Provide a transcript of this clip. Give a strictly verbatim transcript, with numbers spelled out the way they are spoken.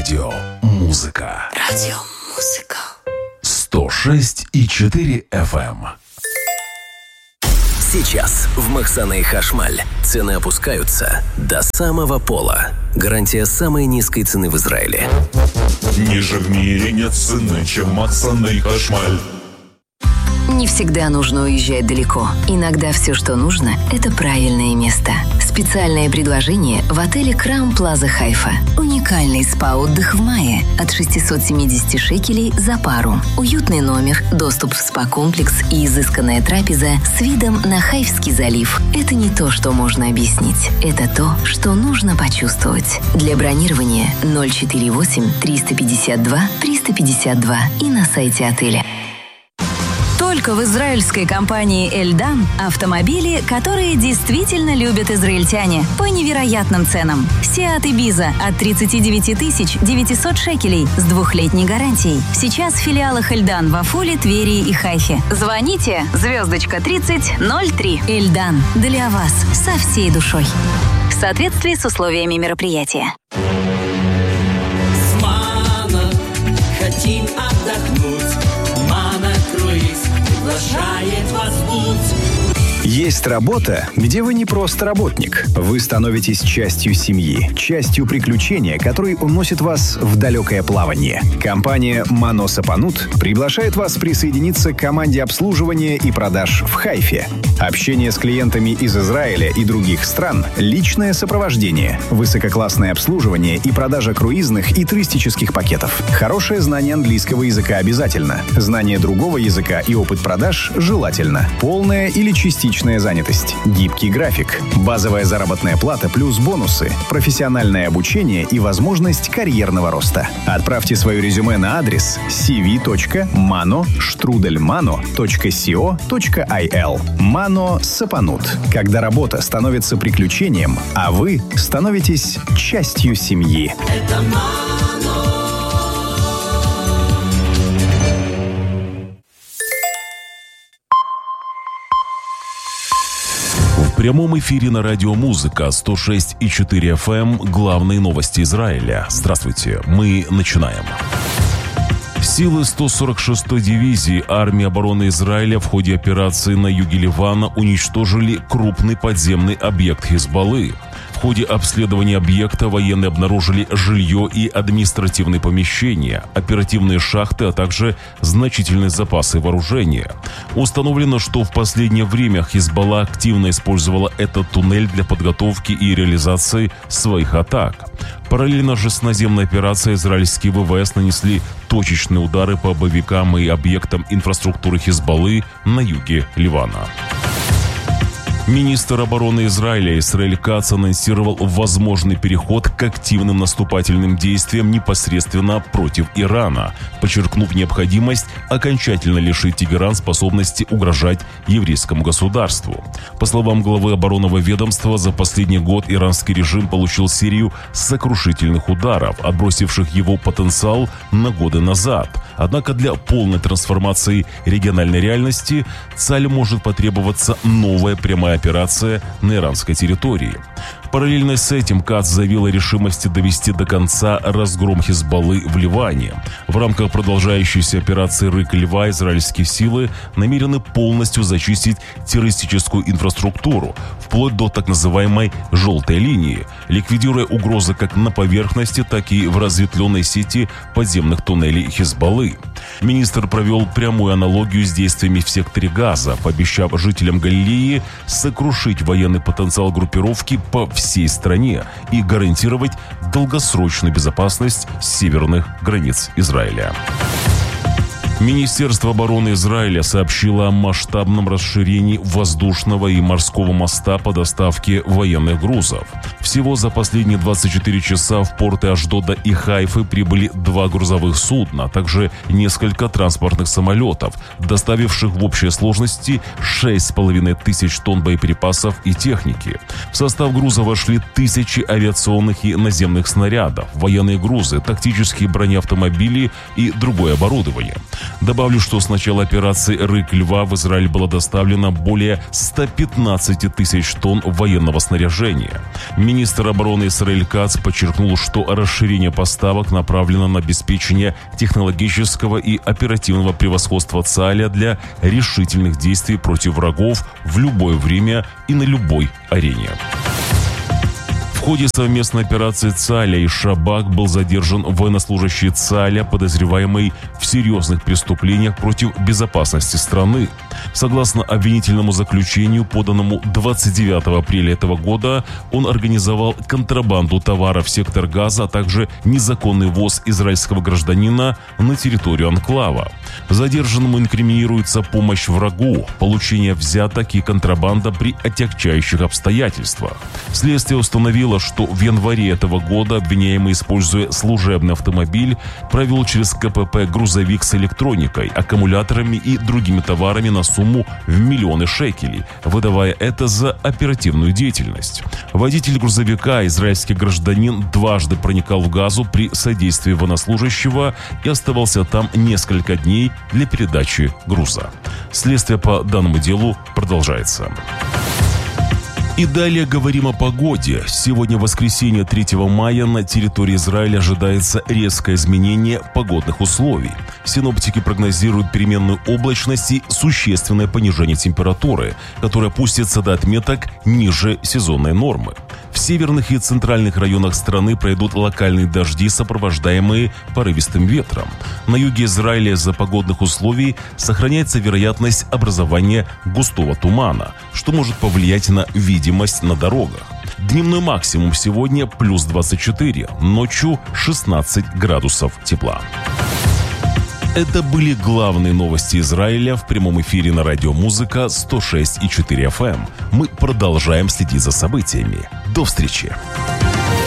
Радио Музыка. Радио Музыка. сто шесть и четыре эф эм. Сейчас в Махсана и Хашмаль цены опускаются до самого пола. Гарантия самой низкой цены в Израиле. Ниже в мире нет цены, чем Махсана и Хашмаль. Не всегда нужно уезжать далеко. Иногда все, что нужно, это правильное место. Специальное предложение в отеле Краун Плаза Хайфа. Уникальный спа-отдых в мае от шестьсот семьдесят шекелей за пару. Уютный номер, доступ в спа-комплекс и изысканная трапеза с видом на Хайфский залив. Это не то, что можно объяснить. Это то, что нужно почувствовать. Для бронирования ноль четыре восемь триста пятьдесят два триста пятьдесят два и на сайте отеля. Только в израильской компании «Эльдан» автомобили, которые действительно любят израильтяне, по невероятным ценам. Seat Ibiza от тридцать девять тысяч девятьсот шекелей с двухлетней гарантией. Сейчас в филиалах «Эльдан» в Афуле, Твери и Хайфе. Звоните звездочка тридцать ноль три. «Эльдан» для вас со всей душой. В соответствии с условиями мероприятия. С Мано хотим отдохнуть. Мано круиз приглашает вас в путь. Есть работа, где вы не просто работник. Вы становитесь частью семьи, частью приключения, которые уносят вас в далекое плавание. Компания «Мано Сапанут» приглашает вас присоединиться к команде обслуживания и продаж в Хайфе. Общение с клиентами из Израиля и других стран, личное сопровождение, высококлассное обслуживание и продажа круизных и туристических пакетов. Хорошее знание английского языка обязательно. Знание другого языка и опыт продаж желательно. Полная или частичная занятость, гибкий график, базовая заработная плата плюс бонусы, профессиональное обучение и возможность карьерного роста. Отправьте свое резюме на адрес си ви точка мано штрудель мано точка сио точка ай эл. Мано Сапанут. Когда работа становится приключением, а вы становитесь частью семьи. Это Мано. В прямом эфире на радио Музыка сто шесть и четыре эф эм. Главные новости Израиля. Здравствуйте, мы начинаем. Силы сто сорок шестой дивизии армии обороны Израиля в ходе операции на юге Ливана уничтожили крупный подземный объект Хизбаллы. В ходе обследования объекта военные обнаружили жилье и административные помещения, оперативные шахты, а также значительные запасы вооружения. Установлено, что в последнее время Хизбалла активно использовала этот туннель для подготовки и реализации своих атак. Параллельно же с наземной операцией израильские вэ вэ эс нанесли точечные удары по боевикам и объектам инфраструктуры Хизбаллы на юге Ливана. Министр обороны Израиля Исраэль Кац анонсировал возможный переход к активным наступательным действиям непосредственно против Ирана, подчеркнув необходимость окончательно лишить Тегеран способности угрожать еврейскому государству. По словам главы оборонного ведомства, за последний год иранский режим получил серию сокрушительных ударов, отбросивших его потенциал на годы назад. Однако для полной трансформации региональной реальности царю может потребоваться новая прямая операция на иранской территории. Параллельно с этим Кац заявил о решимости довести до конца разгром Хизбаллы в Ливане. В рамках продолжающейся операции «Рык Льва» израильские силы намерены полностью зачистить террористическую инфраструктуру, вплоть до так называемой «желтой линии», ликвидируя угрозы как на поверхности, так и в разветвленной сети подземных туннелей Хизбаллы. Министр провел прямую аналогию с действиями в секторе Газа, пообещав жителям Галилеи сокрушить военный потенциал группировки по всей стране и гарантировать долгосрочную безопасность северных границ Израиля. Министерство обороны Израиля сообщило о масштабном расширении воздушного и морского моста по доставке военных грузов. Всего за последние двадцать четыре часа в порты Ашдода и Хайфы прибыли два грузовых судна, а также несколько транспортных самолетов, доставивших в общей сложности шесть с половиной тысяч тонн боеприпасов и техники. В состав груза вошли тысячи авиационных и наземных снарядов, военные грузы, тактические бронеавтомобили и другое оборудование. Добавлю, что с начала операции «Рык льва» в Израиль было доставлено более ста пятнадцати тысяч тонн военного снаряжения. Министр обороны Исраэль Кац подчеркнул, что расширение поставок направлено на обеспечение технологического и оперативного превосходства ЦААля для решительных действий против врагов в любое время и на любой арене. В ходе совместной операции ЦААля и Шабак был задержан военнослужащий ЦААля, подозреваемый в серьезных преступлениях против безопасности страны. Согласно обвинительному заключению, поданному двадцать девятого апреля этого года, он организовал контрабанду товаров в сектор Газа, а также незаконный ввоз израильского гражданина на территорию анклава. Задержанному инкриминируется помощь врагу, получение взяток и контрабанда при отягчающих обстоятельствах. Следствие установило, что в январе этого года обвиняемый, используя служебный автомобиль, провел через КПП грузовик с электроникой, аккумуляторами и другими товарами на сумму в миллионы шекелей, выдавая это за оперативную деятельность. Водитель грузовика, израильский гражданин, дважды проникал в Газу при содействии военнослужащего и оставался там несколько дней для передачи груза. Следствие по данному делу продолжается. И далее говорим о погоде. Сегодня, воскресенье, третьего мая, на территории Израиля ожидается резкое изменение погодных условий. Синоптики прогнозируют переменную облачность и существенное понижение температуры, которое опустится до отметок ниже сезонной нормы. В северных и центральных районах страны пройдут локальные дожди, сопровождаемые порывистым ветром. На юге Израиля из-за погодных условий сохраняется вероятность образования густого тумана, что может повлиять на видимость на дорогах. Дневной максимум сегодня плюс двадцать четыре, ночью шестнадцать градусов тепла. Это были главные новости Израиля в прямом эфире на радио «Музыка» сто шесть и четыре эф эм. Мы продолжаем следить за событиями. До встречи!